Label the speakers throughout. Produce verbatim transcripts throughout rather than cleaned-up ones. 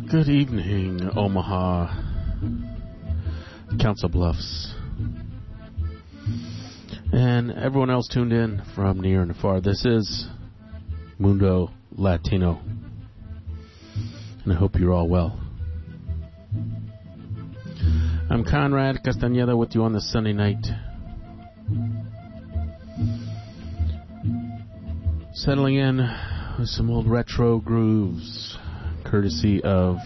Speaker 1: Good evening, Omaha, Council Bluffs, and everyone else tuned in from near and far. This is Mundo Latino, and I hope you're all well. I'm Conrad Castañeda with you on this Sunday night. Settling in with some old retro grooves, courtesy of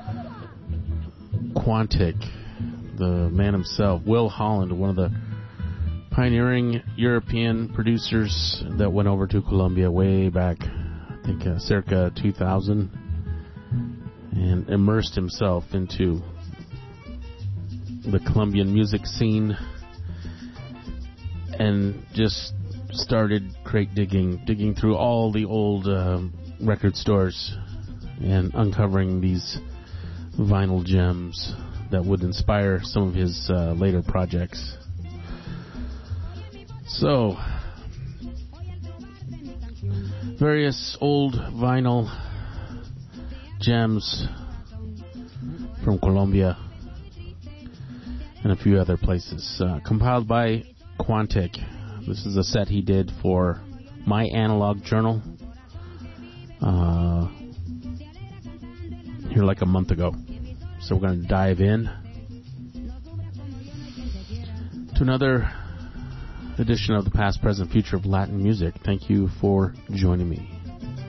Speaker 1: Quantic, the man himself, Will Holland, one of the pioneering European producers that went over to Colombia way back, I think, uh, circa two thousand, and immersed himself into the Colombian music scene and just started crate digging, digging through all the old uh, record stores and uncovering these vinyl gems that would inspire some of his uh, later projects. So, various old vinyl gems from Colombia and a few other places, uh, compiled by Quantic. This is a set he did for My Analog Journal uh, here like a month ago. So we're going to dive in to another edition of the Past, Present, Future of Latin Music. Thank you for joining me.